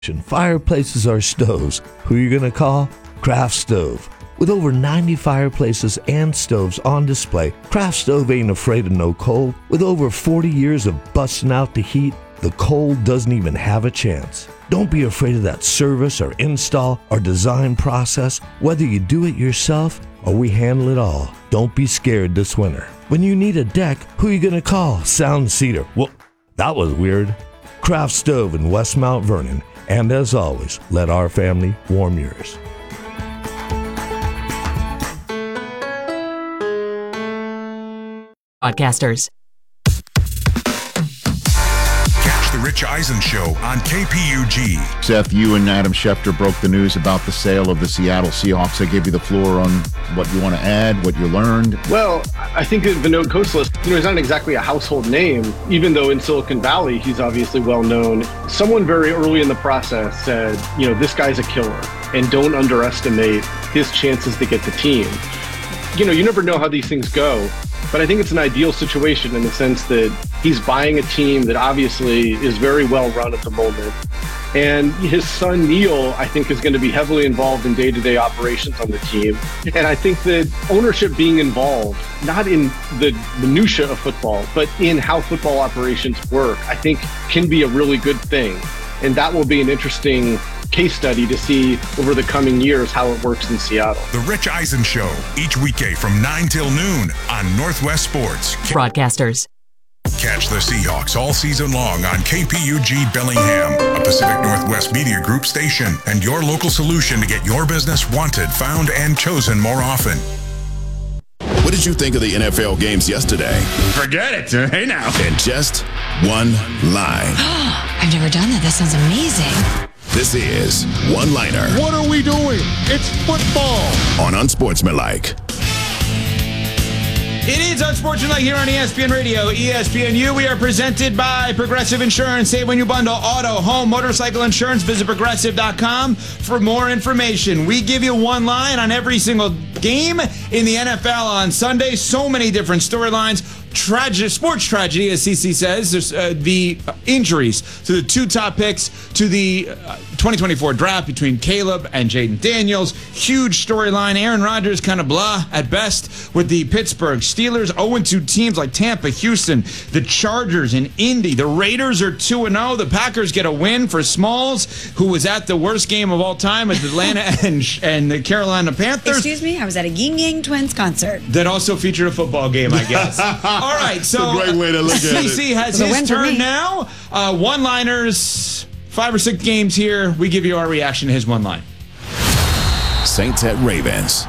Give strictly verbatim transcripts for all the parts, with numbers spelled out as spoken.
Fireplaces are stoves. Who you gonna call? Craft Stove. With over ninety fireplaces and stoves on display, Craft Stove ain't afraid of no cold. With over forty years of busting out the heat, the cold doesn't even have a chance. Don't be afraid of that service or install or design process. Whether you do it yourself or we handle it all, don't be scared this winter. When you need a deck, who you gonna call? Sound Cedar. Well, that was weird. Craft Stove in West Mount Vernon. And as always, let our family warm yours. Podcasters. Catch the Rich Eisen Show on K P U G. Seth, you and Adam Schefter broke the news about the sale of the Seattle Seahawks. I gave you the floor on what you want to add, what you learned. Well, I think Vinod Khosla, you know, he's not exactly a household name, even though in Silicon Valley, he's obviously well known. Someone very early in the process said, you know, this guy's a killer and don't underestimate his chances to get the team. You know, you never know how these things go, but I think it's an ideal situation in the sense that he's buying a team that obviously is very well run at the moment. And his son, Neil, I think is going to be heavily involved in day-to-day operations on the team. And I think that ownership being involved, not in the minutia of football, but in how football operations work, I think can be a really good thing. And that will be an interesting case study to see over the coming years how it works in Seattle. The Rich Eisen Show, each weekday from nine till noon on Northwest Sports. Broadcasters. Catch the Seahawks all season long on K P U G Bellingham, a Pacific Northwest Media Group station, and your local solution to get your business wanted, found, and chosen more often. What did you think of the N F L games yesterday? Forget it. Hey now. In just one line. I've never done that. That sounds amazing. This is One Liner. What are we doing? It's football. On Unsportsmanlike. It is Unsportsmanlike here on E S P N Radio, E S P N U. We are presented by Progressive Insurance. Save when you bundle auto, home, motorcycle insurance. Visit progressive dot com for more information. We give you one line on every single game in the N F L on Sunday. So many different storylines. Tragic sports tragedy, as C C says. There's uh, the injuries to the two top picks to the uh, twenty twenty-four draft between Caleb and Jaden Daniels. Huge storyline. Aaron Rodgers kind of blah at best with the Pittsburgh Steelers. oh and two teams like Tampa, Houston, the Chargers, and Indy. The Raiders are two and oh. The Packers get a win for Smalls, who was at the worst game of all time at Atlanta and, and the Carolina Panthers. Excuse me? I was at a Ying Yang Twins concert. That also featured a football game, I guess. All right, so That's a great way to look at C C it. has Well, his turn now. Uh, one-liners, five or six games here. We give you our reaction to his one line. Saints at Ravens.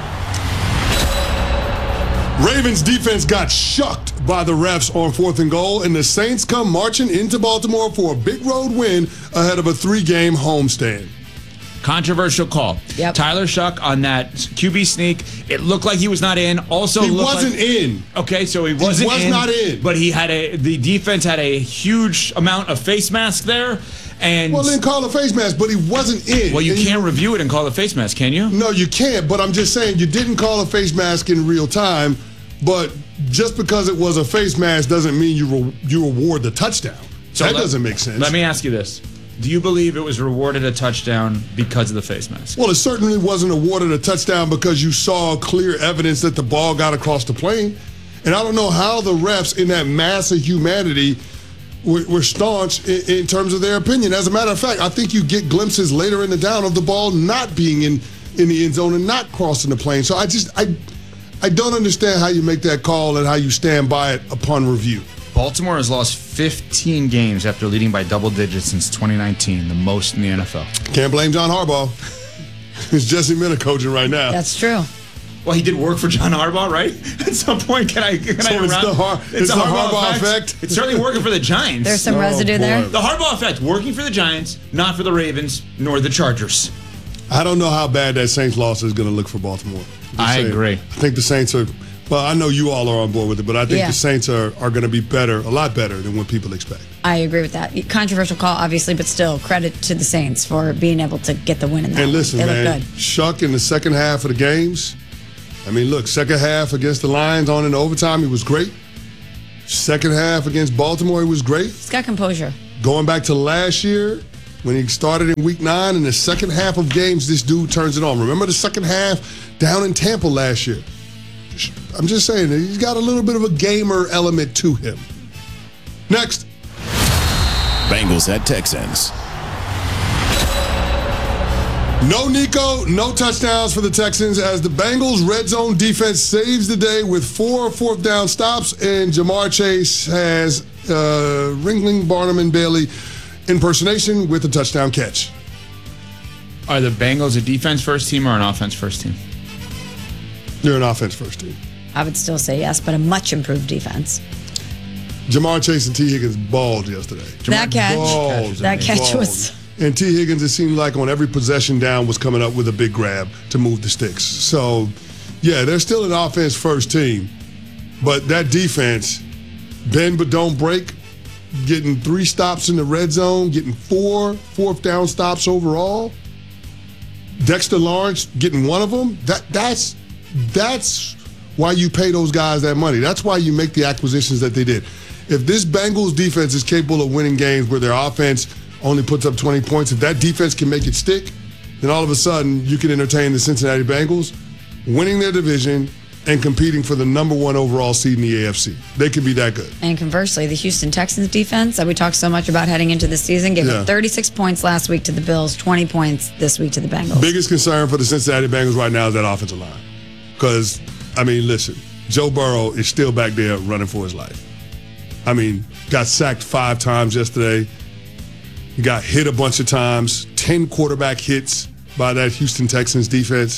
Ravens defense got shucked by the refs on fourth and goal, and the Saints come marching into Baltimore for a big road win ahead of a three-game homestand. Controversial call. Yep. Tyler Shuck on that Q B sneak. It looked like he was not in. Also, He looked wasn't like, in. Okay, so he wasn't was in. not in. But he had a. The defense had a huge amount of face mask there, and Well, then call a face mask, but he wasn't in. well, you And can't review it and call it face mask, can you? No, you can't, but I'm just saying you didn't call a face mask in real time, but just because it was a face mask doesn't mean you re- you award the touchdown. So that let- doesn't make sense. Let me ask you this. Do you believe it was rewarded a touchdown because of the face mask? Well, it certainly wasn't awarded a touchdown because you saw clear evidence that the ball got across the plane. And I don't know how the refs in that mass of humanity were, were staunch in, in terms of their opinion. As a matter of fact, I think you get glimpses later in the down of the ball not being in, in the end zone and not crossing the plane. So I just, I, I don't understand how you make that call and how you stand by it upon review. Baltimore has lost fifteen games after leading by double digits since twenty nineteen, the most in the N F L. Can't blame John Harbaugh. It's Jesse Minter coaching right now. That's true. Well, he did work for John Harbaugh, right? At some point, can I? Can So I it's around- the Har- it's the Harbaugh effect? It's certainly working for the Giants. There's some Oh, residue boy. there. The Harbaugh effect working for the Giants, not for the Ravens nor the Chargers. I don't know how bad that Saints loss is going to look for Baltimore. Just I saying. agree. I think the Saints are, well, I know you all are on board with it, but I think Yeah. the Saints are, are going to be better, a lot better than what people expect. I agree with that. Controversial call, obviously, but still, credit to the Saints for being able to get the win in that. And listen, they man, look good. Shuck in the second half of the games, I mean, look, second half against the Lions on in overtime, he was great. Second half against Baltimore, he was great. He's got composure. Going back to last year, when he started in week nine. In the second half of games, this dude turns it on. Remember the second half down in Tampa last year? I'm just saying, he's got a little bit of a gamer element to him. Next. Bengals at Texans. No Nico, no touchdowns for the Texans as the Bengals' red zone defense saves the day with four fourth down stops, and Jamar Chase has uh, Ringling, Barnum, and Bailey impersonation with a touchdown catch. Are the Bengals a defense first team or an offense first team? They're an offense first team. I would still say yes, but a much improved defense. Jamar Chase and T. Higgins balled yesterday. That catch, balled, that catch balled. was... And T. Higgins, it seemed like on every possession down, was coming up with a big grab to move the sticks. So, yeah, they're still an offense first team. But that defense, bend but don't break, getting three stops in the red zone, getting four fourth down stops overall. Dexter Lawrence getting one of them. That that's that's why you pay those guys that money. That's why you make the acquisitions that they did. If this Bengals defense is capable of winning games where their offense only puts up twenty points, if that defense can make it stick, then all of a sudden you can entertain the Cincinnati Bengals winning their division and competing for the number one overall seed in the A F C. They could be that good. And conversely, the Houston Texans defense that we talked so much about heading into the season gave Yeah. up thirty-six points last week to the Bills, twenty points this week to the Bengals. Biggest concern for the Cincinnati Bengals right now is that offensive line. Because, I mean, listen, Joe Burrow is still back there running for his life. I mean, got sacked five times yesterday. He got hit a bunch of times. ten quarterback hits by that Houston Texans defense.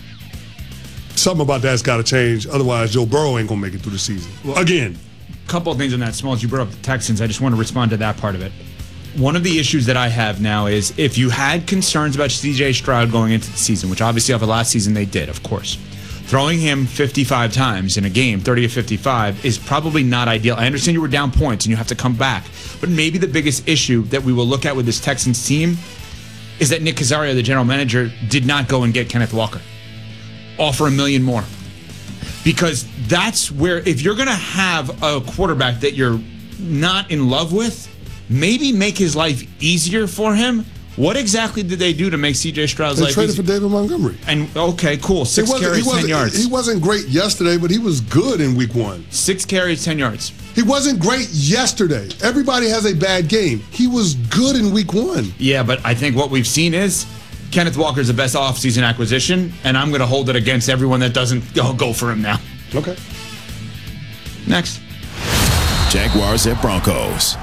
Something about that's got to change. Otherwise, Joe Burrow ain't going to make it through the season. Well, again. A couple of things on that, Smalls. You brought up the Texans. I just want to respond to that part of it. One of the issues that I have now is if you had concerns about C J Stroud going into the season, which obviously over last season they did, of course, throwing him fifty-five times in a game, thirty to fifty-five, is probably not ideal. I understand you were down points and you have to come back. But maybe the biggest issue that we will look at with this Texans team is that Nick Caserio, the general manager, did not go and get Kenneth Walker. Offer a million more. Because that's where, if you're going to have a quarterback that you're not in love with, maybe make his life easier for him. What exactly did they do to make C J Stroud's They life traded easier? for David Montgomery. And okay, cool. Six He wasn't- carries, he ten wasn't- yards. He wasn't great yesterday, but he was good in week one. Six carries, ten yards. He wasn't great yesterday. Everybody has a bad game. He was good in week one. Yeah, but I think what we've seen is Kenneth Walker's the best offseason acquisition, and I'm going to hold it against everyone that doesn't go, go for him now. Okay. Next. Jaguars at Broncos.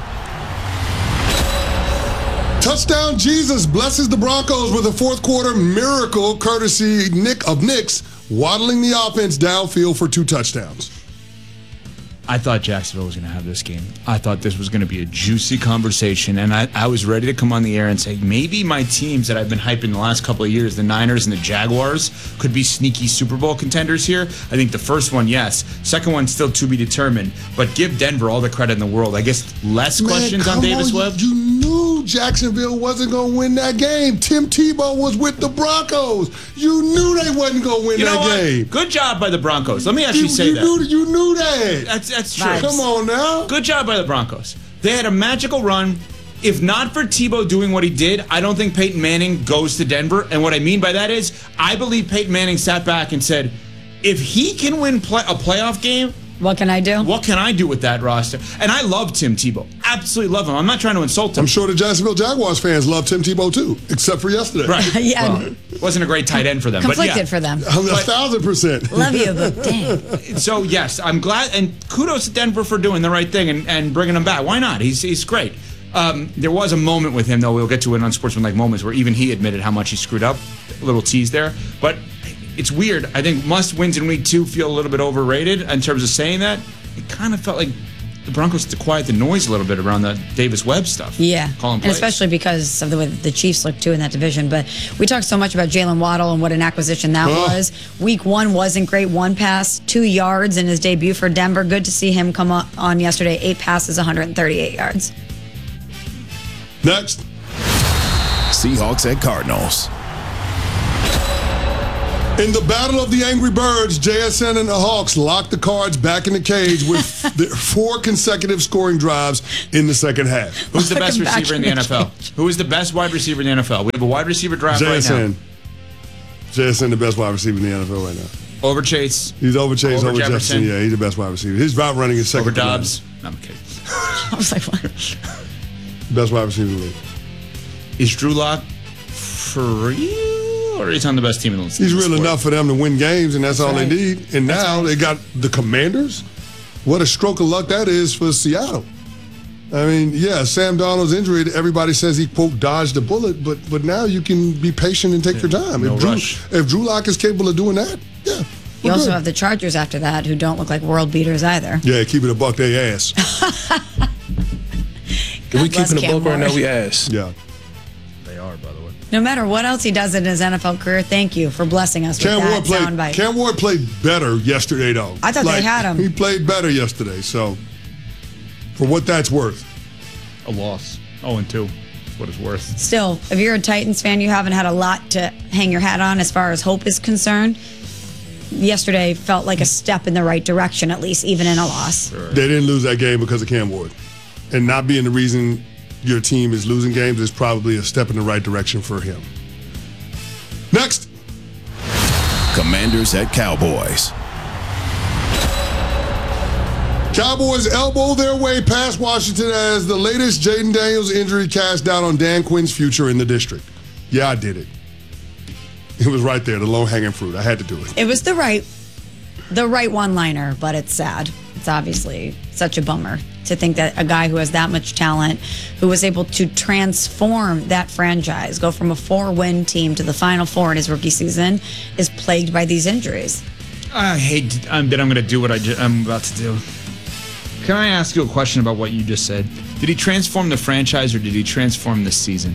Touchdown Jesus blesses the Broncos with a fourth quarter miracle courtesy Nick of Knicks, waddling the offense downfield for two touchdowns. I thought Jacksonville was going to have this game. I thought this was going to be a juicy conversation, and I, I was ready to come on the air and say maybe my teams that I've been hyping the last couple of years, the Niners and the Jaguars, could be sneaky Super Bowl contenders here. I think the first one, yes. Second one, still to be determined. But give Denver all the credit in the world. I guess less Man, questions on come Davis on, Webb. You, you knew Jacksonville wasn't going to win that game. Tim Tebow was with the Broncos. You knew they wasn't going to win You know that what? game. Good job by the Broncos. Let me actually You, say you that. Knew, you knew that. That's that's true. Vibes. Come on now. Good job by the Broncos. They had a magical run. If not for Tebow doing what he did, I don't think Peyton Manning goes to Denver. And what I mean by that is, I believe Peyton Manning sat back and said, if he can win play- a playoff game, What can I do? what can I do with that roster? And I love Tim Tebow. Absolutely love him. I'm not trying to insult him. I'm sure the Jacksonville Jaguars fans love Tim Tebow too, except for yesterday. Right. Yeah. Well, wasn't a great tight end for them. But Conflicted yeah. for them. A thousand percent. Love you, but dang. So, yes, I'm glad. And kudos to Denver for doing the right thing and, and bringing him back. Why not? He's he's great. Um, there was a moment with him, though. We'll get to it on Sportsmanlike Moments where even he admitted how much he screwed up. A little tease there. But it's weird. I think must wins in week two feel a little bit overrated in terms of saying that. It kind of felt like the Broncos had to quiet the noise a little bit around the Davis Webb stuff. Yeah, Calling and plays. especially because of the way that the Chiefs look too in that division. But we talked so much about Jalen Waddle and what an acquisition that Oh. was. Week one wasn't great. One pass, two yards in his debut for Denver. Good to see him come on yesterday. Eight passes, one hundred thirty-eight yards. Next. Seahawks at Cardinals. In the battle of the Angry Birds, J S N and the Hawks locked the Cards back in the cage with the four consecutive scoring drives in the second half. Who's the best receiver in the N F L? Who is the best wide receiver in the N F L? We have a wide receiver draft right now. J S N, the best wide receiver in the N F L right now. Over Chase. He's over Chase, over, over Jefferson. Jefferson. Yeah, he's the best wide receiver. His route running is second. Over Dobbs. No, I'm kidding. I was like, what? Best wide receiver in the league. Is Drew Lock for real, or is he on the best team in the league? He's real enough for them to win games, and that's, that's all right. they need. And that's now right. they got the Commanders. What a stroke of luck that is for Seattle. I mean, yeah, Sam Darnold's injury, everybody says he, quote, dodged a bullet, but but now you can be patient and take yeah, your time. No if, Drew, rush. if Drew Lock is capable of doing that, yeah. You also good. have the Chargers after that, who don't look like world beaters either. Yeah, keep it a buck, they ass. If we keep it a buck right now, we ass. Yeah. They are, by the way. No matter what else he does in his N F L career, thank you for blessing us Cam with that Ward played, soundbite. Cam Ward played better yesterday, though. I thought like, they had him. He played better yesterday, so for what that's worth. A loss. oh and two. That's what it's worth. Still, if you're a Titans fan, you haven't had a lot to hang your hat on as far as hope is concerned. Yesterday felt like a step in the right direction, at least, even in a loss. Sure. They didn't lose that game because of Cam Ward. And not being the reason your team is losing games is probably a step in the right direction for him. Next. Commanders at Cowboys. Cowboys elbow their way past Washington as the latest Jaden Daniels injury cast doubt on Dan Quinn's future in the district. Yeah, I did it. It was right there, the low-hanging fruit. I had to do it. It was the right, the right one-liner, but it's sad. It's obviously such a bummer to think that a guy who has that much talent, who was able to transform that franchise, go from a four-win team to the Final Four in his rookie season, is plagued by these injuries. I hate um, that I'm going to do what I ju- I'm about to do. Can I ask you a question about what you just said? Did he transform the franchise or did he transform the season?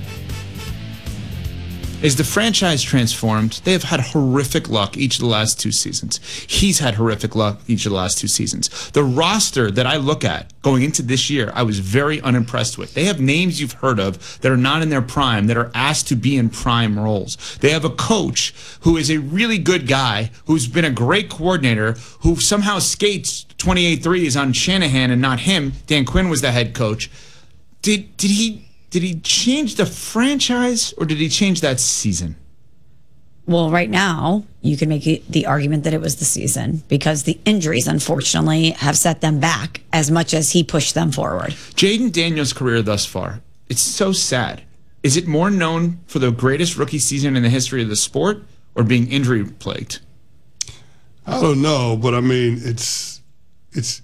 Is the franchise transformed? They have had horrific luck each of the last two seasons. He's had horrific luck each of the last two seasons. The roster that I look at going into this year, I was very unimpressed with. They have names you've heard of that are not in their prime, that are asked to be in prime roles. They have a coach who is a really good guy, who's been a great coordinator, who somehow skates twenty-eight threes on Shanahan and not him. Dan Quinn was the head coach. Did did he... Did he change the franchise or did he change that season? Well, right now, you can make the argument that it was the season because the injuries, unfortunately, have set them back as much as he pushed them forward. Jaden Daniels' career thus far, it's so sad. Is it more known for the greatest rookie season in the history of the sport or being injury-plagued? I don't know, but I mean, it's it's...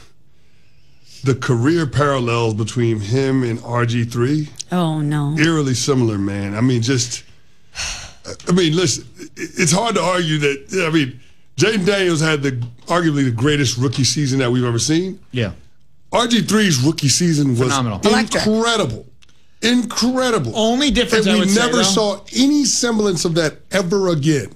the career parallels between him and R G three. Oh, no. Eerily similar, man. I mean, just, I mean, listen, it's hard to argue that, I mean, Jaden Daniels had the arguably the greatest rookie season that we've ever seen. Yeah. R G three's rookie season was phenomenal. Incredible. Incredible. Only difference and I would we never say, saw any semblance of that ever again.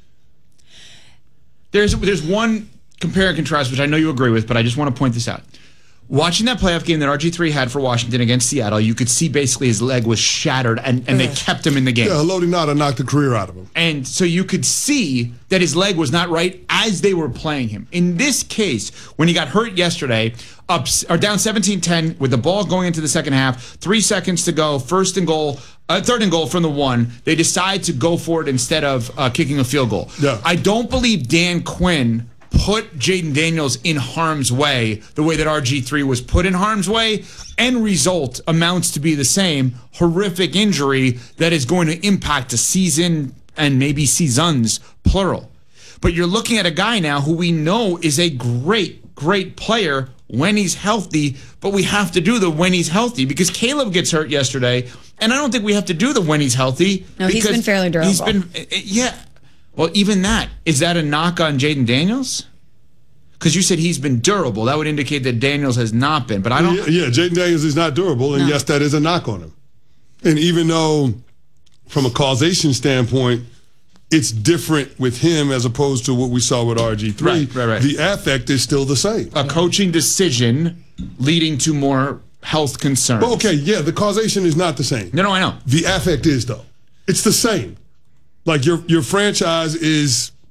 There's, there's one compare and contrast, which I know you agree with, but I just want to point this out. Watching that playoff game that R G three had for Washington against Seattle, you could see basically his leg was shattered, and, and they kept him in the game. Yeah, Haloti Ngata knocked the career out of him. And so you could see that his leg was not right as they were playing him. In this case, when he got hurt yesterday, up or down seventeen ten with the ball going into the second half, three seconds to go, first and goal, uh, third and goal from the one, they decide to go for it instead of uh, kicking a field goal. Yeah. I don't believe Dan Quinn put Jaden Daniels in harm's way the way that R G three was put in harm's way. End result amounts to be the same. Horrific injury that is going to impact a season and maybe seasons, plural. But you're looking at a guy now who we know is a great, great player when he's healthy, but we have to do the when he's healthy because Caleb gets hurt yesterday, and I don't think we have to do the when he's healthy. No, he's been fairly durable. He's been, yeah. Well, even that, is that a knock on Jaden Daniels? Because you said he's been durable. That would indicate that Daniels has not been. But I don't. Yeah, yeah Jaden Daniels is not durable, and no. yes, that is a knock on him. And even though, from a causation standpoint, it's different with him as opposed to what we saw with R G three, right, right, right. the affect is still the same. A coaching decision leading to more health concerns. Well, okay, yeah, the causation is not the same. No, no, I know. The affect is, though. It's the same. Like, your your franchise is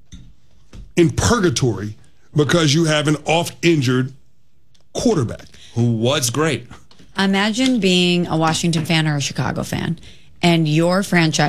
in purgatory because you have an oft-injured quarterback. Who was great. Imagine being a Washington fan or a Chicago fan, and your franchise